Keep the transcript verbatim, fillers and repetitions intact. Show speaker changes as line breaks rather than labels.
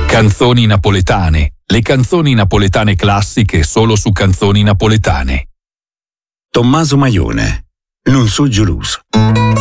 Canzoni napoletane. Le canzoni napoletane classiche solo su Canzoni Napoletane.
Tommaso Maione, Non so geloso.